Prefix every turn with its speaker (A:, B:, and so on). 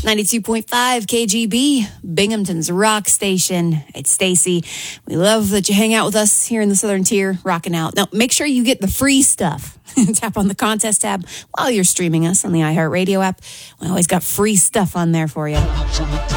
A: 92.5 KGB, Binghamton's rock station. It's Stacy. We love that you hang out with us here in the Southern Tier, rocking out. Now, make sure you get the free stuff. Tap on the contest tab while you're streaming us on the iHeartRadio app. We always got free stuff on there for you.